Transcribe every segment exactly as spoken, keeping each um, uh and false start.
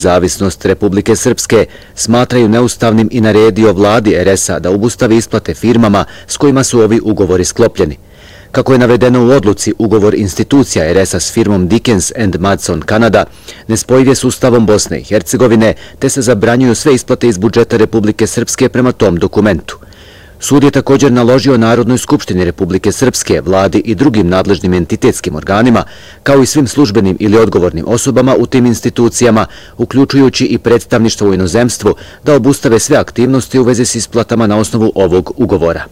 Zavisnost Republike Srpske smatraju neustavnim i naredio vladi er es a da obustavi isplate firmama s kojima su ovi ugovori sklopljeni. Kako je navedeno u odluci, ugovor institucija er es a s firmom Dickens and Madson Kanada nespojiv je s Ustavom Bosne i Hercegovine, te se zabranjuju sve isplate iz budžeta Republike Srpske prema tom dokumentu. Sud je također naložio Narodnoj skupštini Republike Srpske, vladi i drugim nadležnim entitetskim organima, kao i svim službenim ili odgovornim osobama u tim institucijama, uključujući i predstavništvo u inozemstvu, da obustave sve aktivnosti u vezi s isplatama na osnovu ovog ugovora.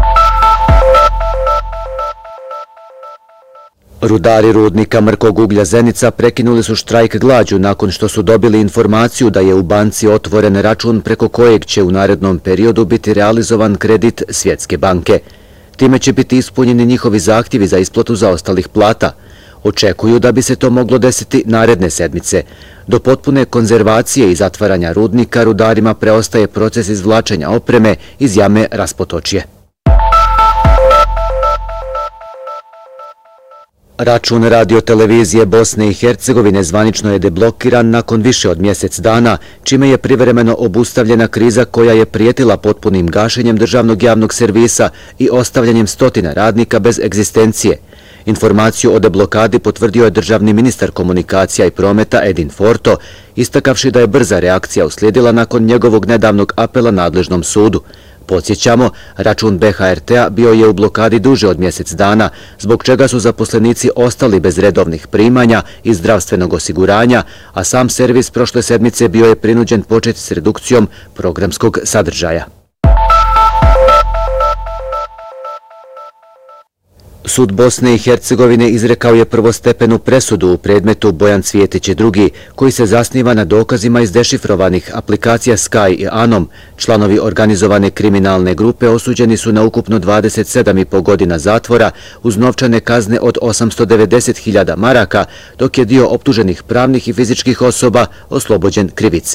Rudari rudnika mrkog uglja Zenica prekinuli su štrajk glađu nakon što su dobili informaciju da je u banci otvoren račun preko kojeg će u narednom periodu biti realizovan kredit Svjetske banke. Time će biti ispunjeni njihovi zahtjevi za isplatu zaostalih plata. Očekuju da bi se to moglo desiti naredne sedmice. Do potpune konzervacije i zatvaranja rudnika rudarima preostaje proces izvlačenja opreme iz jame Raspotočje. Račun radiotelevizije Bosne i Hercegovine zvanično je deblokiran nakon više od mjesec dana, čime je privremeno obustavljena kriza koja je prijetila potpunim gašenjem državnog javnog servisa i ostavljanjem stotina radnika bez egzistencije. Informaciju o deblokadi potvrdio je državni ministar komunikacija i prometa Edin Forto, istakavši da je brza reakcija uslijedila nakon njegovog nedavnog apela nadležnom sudu. Podsjećamo, račun be ha er te a bio je u blokadi duže od mjesec dana, zbog čega su zaposlenici ostali bez redovnih primanja i zdravstvenog osiguranja, a sam servis prošle sedmice bio je prinuđen početi s redukcijom programskog sadržaja. Sud Bosne i Hercegovine izrekao je prvostepenu presudu u predmetu Bojan Cvjetić i drugi, koji se zasniva na dokazima iz dešifrovanih aplikacija Sky i Anom. Članovi organizovane kriminalne grupe osuđeni su na ukupno dvadeset sedam i po godina zatvora uz novčane kazne od osamsto devedeset hiljada maraka, dok je dio optuženih pravnih i fizičkih osoba oslobođen krivice.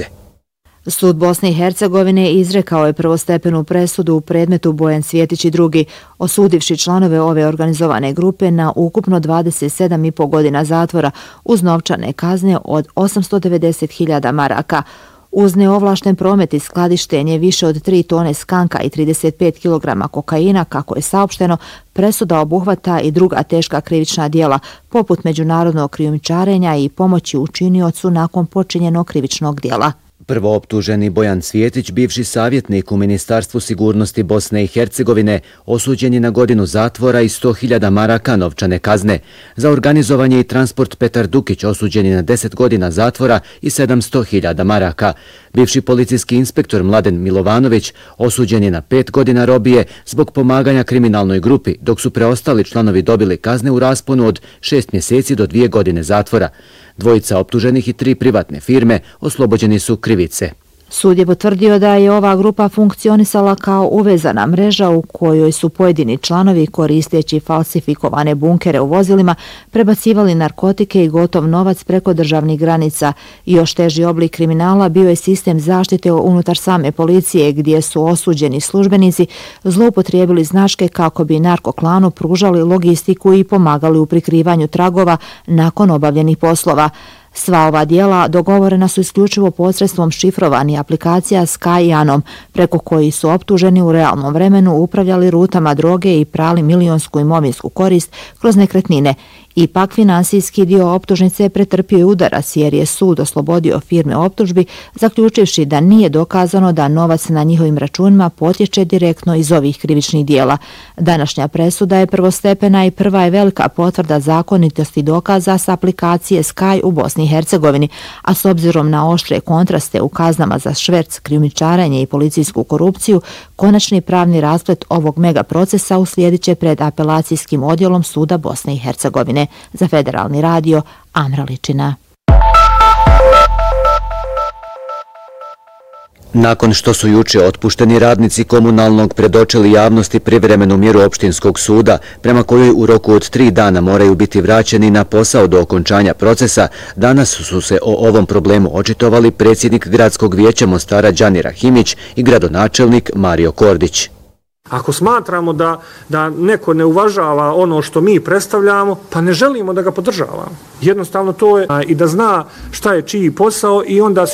Sud Bosne i Hercegovine izrekao je prvostepenu presudu u predmetu Bojan Cvjetić i drugi, osudivši članove ove organizovane grupe na ukupno dvadeset sedam i po godina zatvora uz novčane kazne od osamsto devedeset hiljada maraka. Uz neovlašten promet i skladištenje više od tri tone skanka i trideset pet kilograma kokaina, kako je saopšteno, presuda obuhvata i druga teška krivična djela, poput međunarodnog krijumčarenja i pomoći učiniocu nakon počinjenog krivičnog djela. Prvooptuženi Bojan Cvjetić, bivši savjetnik u Ministarstvu sigurnosti Bosne i Hercegovine, osuđen je na godinu zatvora i sto hiljada maraka novčane kazne. Za organizovanje i transport Petar Dukić osuđen je na deset godina zatvora i sedamsto hiljada maraka. Bivši policijski inspektor Mladen Milovanović osuđen je na pet godina robije zbog pomaganja kriminalnoj grupi, dok su preostali članovi dobili kazne u rasponu od šest mjeseci do dvije godine zatvora. Dvojica optuženih i tri privatne firme oslobođeni su krivice. Sud je potvrdio da je ova grupa funkcionisala kao uvezana mreža u kojoj su pojedini članovi, koristeći falsifikovane bunkere u vozilima, prebacivali narkotike i gotov novac preko državnih granica. Još teži oblik kriminala bio je sistem zaštite unutar same policije, gdje su osuđeni službenici zloupotrijebili značke kako bi narkoklanu pružali logistiku i pomagali u prikrivanju tragova nakon obavljenih poslova. Sva ova dijela dogovorena su isključivo posredstvom šifrovanih aplikacija Sky i Anom, preko koji su optuženi u realnom vremenu upravljali rutama droge i prali milionsku imovinsku korist kroz nekretnine. Ipak finansijski dio optužnice pretrpio je udarac jer je sud oslobodio firme optužbi, zaključivši da nije dokazano da novac na njihovim računima potječe direktno iz ovih krivičnih dijela. Današnja presuda je prvostepena i prva je velika potvrda zakonitosti dokaza s aplikacije Sky u Bosni i Hercegovini, a s obzirom na oštre kontraste u kaznama za šverc, krijumčarenje i policijsku korupciju, konačni pravni rasplet ovog mega procesa uslijedit će pred apelacijskim odjelom suda Bosne i Hercegovine. Za Federalni radio, Amra Ličina. Nakon što su juče otpušteni radnici komunalnog predočili javnosti privremenu mjeru opštinskog suda, prema kojoj u roku od tri dana moraju biti vraćeni na posao do okončanja procesa, danas su se o ovom problemu očitovali predsjednik gradskog vijeća Mostara Đani Rahimić i gradonačelnik Mario Kordić. Ako smatramo da, da neko ne uvažava ono što mi predstavljamo, pa ne želimo da ga podržavamo. Jednostavno to je i da zna šta je čiji posao i onda